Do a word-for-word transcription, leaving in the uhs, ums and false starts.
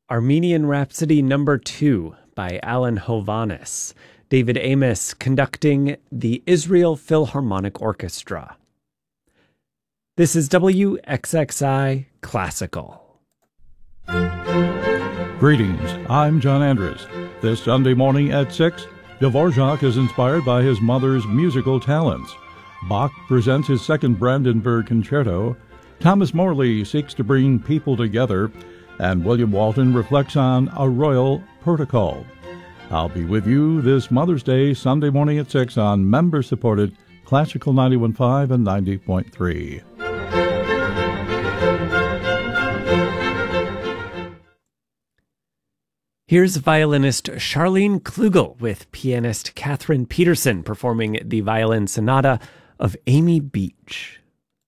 Armenian Rhapsody Number Two by Alan Hovhaness. David Amos conducting the Israel Philharmonic Orchestra. This is W X X I Classical. Greetings, I'm John Andrews. This Sunday morning at six, Dvorak is inspired by his mother's musical talents. Bach presents his second Brandenburg Concerto. Thomas Morley seeks to bring people together, and William Walton reflects on a royal protocol. I'll be with you this Mother's Day, Sunday morning at six on member-supported Classical ninety-one point five and ninety point three. Here's violinist Charlene Klugel with pianist Catherine Peterson performing the violin sonata of Amy Beach.